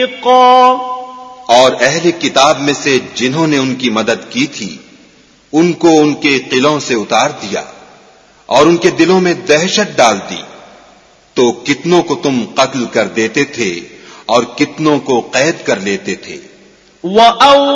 और अहले किताब में से जिन्होंने उनकी मदद की थी उनको उनके किलों से उतार दिया और उनके दिलों में दहशत डाल दी, तो कितनों को तुम कत्ल कर देते थे और कितनों को कैद कर लेते थे।